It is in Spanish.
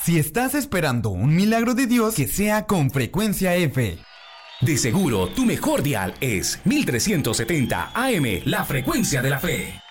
Si estás esperando un milagro de Dios, que sea con Frecuencia F. De seguro, tu mejor dial es 1370 AM, la frecuencia de la fe.